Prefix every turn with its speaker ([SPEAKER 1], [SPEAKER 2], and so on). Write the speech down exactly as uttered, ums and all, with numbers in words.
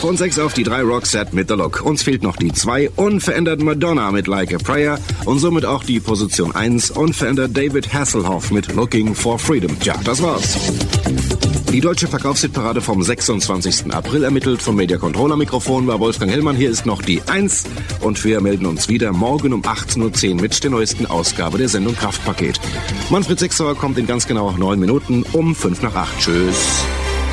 [SPEAKER 1] und sechs auf die drei Roxette mit The Look. Uns fehlt noch die zwei, unverändert Madonna mit Like a Prayer und somit auch die Position eins, unverändert David Hasselhoff mit Looking for Freedom. Tja, das war's. Die deutsche Verkaufshitparade vom sechsundzwanzigsten April ermittelt vom Media Controller Mikrofon war Wolfgang Hellmann. Hier ist noch die eins und wir melden uns wieder morgen um achtzehn Uhr zehn mit der neuesten Ausgabe der Sendung Kraftpaket. Manfred Sechsauer kommt in ganz genau neun Minuten um fünf nach acht. Tschüss.